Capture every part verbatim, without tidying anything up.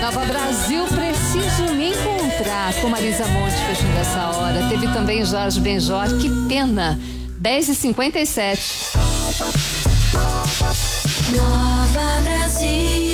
Nova Brasil, preciso me encontrar com Marisa Monte fechando essa hora. Teve também Jorge Benjor, que pena. dez e cinquenta e sete. Nova Brasil.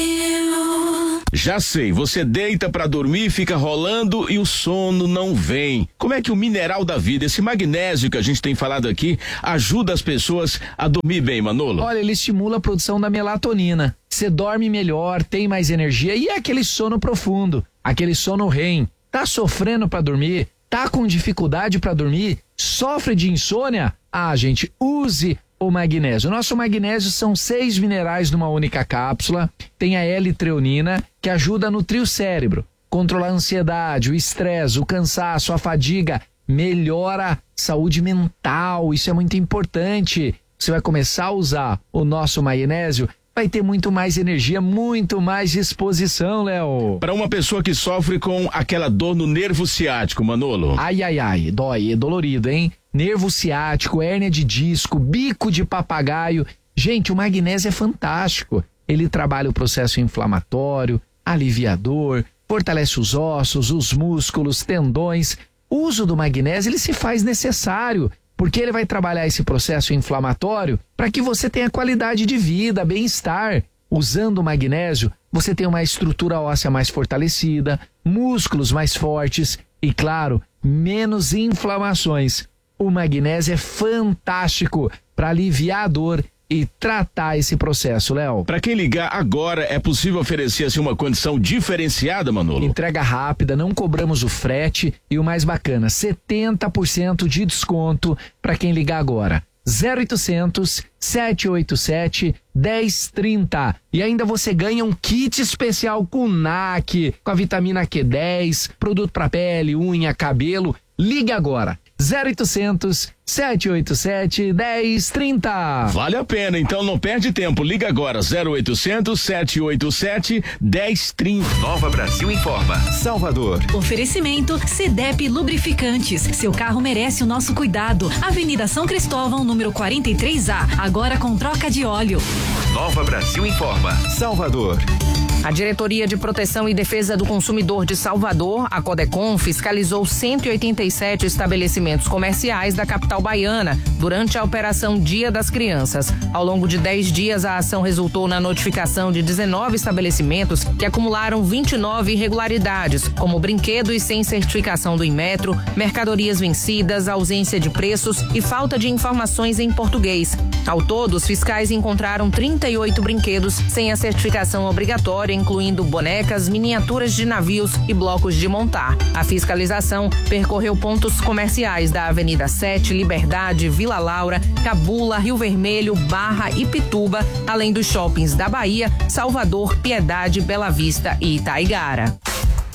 Já sei, você deita pra dormir, fica rolando e o sono não vem. Como é que o mineral da vida, esse magnésio que a gente tem falado aqui, ajuda as pessoas a dormir bem, Manolo? Olha, ele estimula a produção da melatonina. Você dorme melhor, tem mais energia e é aquele sono profundo, aquele sono R E M. Tá sofrendo pra dormir? Tá com dificuldade pra dormir? Sofre de insônia? Ah, gente, use o magnésio. Nosso magnésio são seis minerais numa única cápsula. Tem a L-treonina, que ajuda a nutrir o cérebro, controlar a ansiedade, o estresse, o cansaço, a fadiga, melhora a saúde mental. Isso é muito importante. Você vai começar a usar o nosso magnésio, vai ter muito mais energia, muito mais disposição, Léo. Para uma pessoa que sofre com aquela dor no nervo ciático, Manolo. Ai, ai, ai, dói, é dolorido, hein? Nervo ciático, hérnia de disco, bico de papagaio. Gente, o magnésio é fantástico. Ele trabalha o processo inflamatório, aliviador, fortalece os ossos, os músculos, tendões. O uso do magnésio, ele se faz necessário, porque ele vai trabalhar esse processo inflamatório para que você tenha qualidade de vida, bem-estar. Usando o magnésio, você tem uma estrutura óssea mais fortalecida, músculos mais fortes e, claro, menos inflamações. O magnésio é fantástico para aliviar a dor e tratar esse processo, Léo. Para quem ligar agora, é possível oferecer assim uma condição diferenciada, Manolo? Entrega rápida, não cobramos o frete e o mais bacana, setenta por cento de desconto para quem ligar agora. zero oitocentos, sete oito sete, um zero três zero. E ainda você ganha um kit especial com N A C, com a vitamina Q dez, produto para pele, unha, cabelo. Ligue agora. zero oitocentos, sete oito sete, um zero três zero. Vale a pena, então não perde tempo. Liga agora, zero oitocentos, sete oito sete, um zero três zero. Nova Brasil informa. Salvador. Oferecimento Cedep Lubrificantes. Seu carro merece o nosso cuidado. Avenida São Cristóvão, número quarenta e três A. Agora com troca de óleo. Nova Brasil informa. Salvador. A Diretoria de Proteção e Defesa do Consumidor de Salvador, a Codecon, fiscalizou cento e oitenta e sete estabelecimentos comerciais da capital baiana durante a Operação Dia das Crianças. Ao longo de dez dias, a ação resultou na notificação de dezenove estabelecimentos que acumularam vinte e nove irregularidades, como brinquedos sem certificação do Inmetro, mercadorias vencidas, ausência de preços e falta de informações em português. Ao todo, os fiscais encontraram trinta e oito brinquedos sem a certificação obrigatória, incluindo bonecas, miniaturas de navios e blocos de montar. A fiscalização percorreu pontos comerciais da Avenida sete, Liberdade, Vila Laura, Cabula, Rio Vermelho, Barra e Pituba, além dos shoppings da Bahia, Salvador, Piedade, Bela Vista e Itaigara.